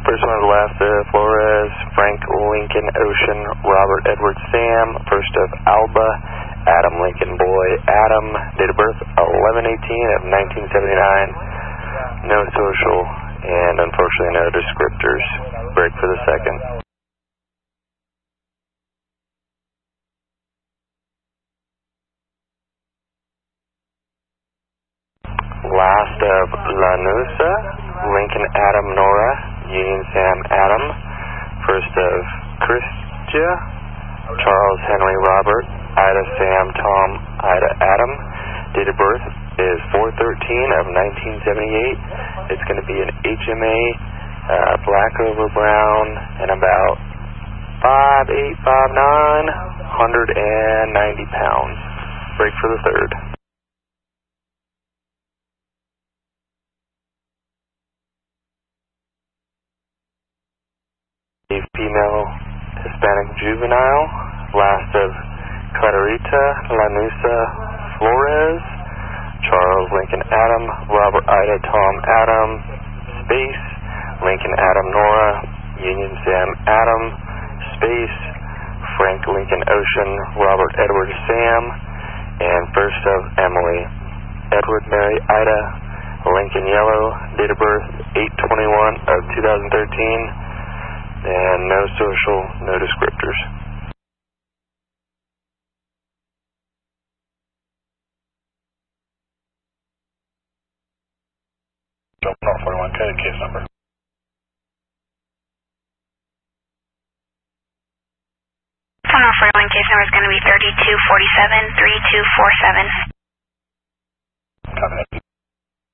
First one of the last, Flores, Frank Lincoln Ocean, Robert Edward Sam. First of Alba, Adam Lincoln Boy, Adam. Date of birth, 11/18 of 1979. No social, and unfortunately no descriptors. Break for the second. Last of Lanusa, Lincoln Adam Nora, Union Sam Adam. First of Christia, Charles Henry Robert, Ida Sam Tom Ida Adam. Date of birth is 4/13 of 1978. It's going to be an HMA, black over brown, and about 5'8", 5'9", 190 pounds. Break for the third. A female Hispanic juvenile, last of Clarita Lanusa Flores, Charles Lincoln Adam, Robert Ida Tom Adam, space, Lincoln Adam Nora, Union Sam Adam, space, Frank Lincoln Ocean, Robert Edward Sam, and first of Emily, Edward Mary Ida, Lincoln Yellow, date of birth 8/21 of 2013. And no social, no descriptors. North 41 code, case number. North 41 case number is going to be 3247, 3247. Copy that.